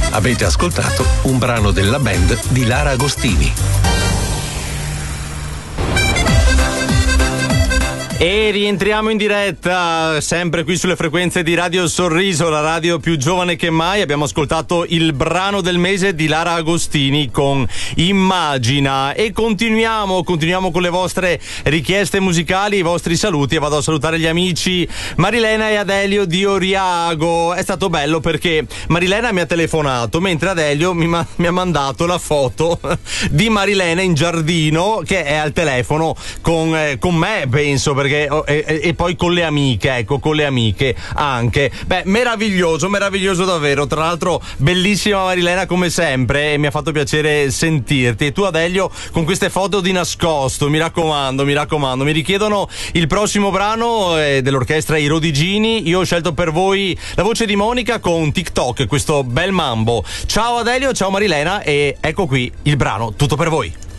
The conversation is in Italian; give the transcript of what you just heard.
Avete ascoltato un brano della band di Lara Agostini. E rientriamo in diretta, sempre qui sulle frequenze di Radio Sorriso, la radio più giovane che mai. Abbiamo ascoltato il brano del mese di Lara Agostini con Immagina. E continuiamo con le vostre richieste musicali, i vostri saluti. E vado a salutare gli amici Marilena e Adelio di Oriago. È stato bello perché Marilena mi ha telefonato, mentre Adelio mi ha mandato la foto di Marilena in giardino, che è al telefono con me, penso, perché e poi con le amiche, ecco, con le amiche anche. Beh, meraviglioso davvero. Tra l'altro bellissima Marilena come sempre, e mi ha fatto piacere sentirti. E tu, Adelio, con queste foto di nascosto, mi raccomando, mi richiedono il prossimo brano dell'orchestra I Rodigini. Io ho scelto per voi la voce di Monica con TikTok, questo bel mambo. Ciao Adelio, ciao Marilena, e ecco qui il brano tutto per voi.